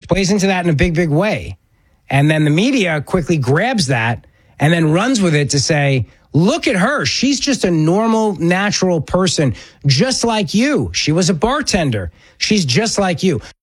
plays into that in a big, big way. And then the media quickly grabs that and then runs with it to say, look at her. She's just a normal, natural person, just like you. She was a bartender. She's just like you.